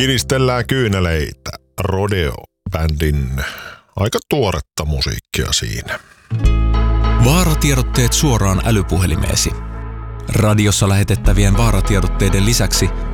Kinistellään kyyneleitä. Rodeo-bändin aika tuoretta musiikkia siinä. Vaaratiedotteet suoraan älypuhelimeesi. Radiossa lähetettävien vaaratiedotteiden lisäksi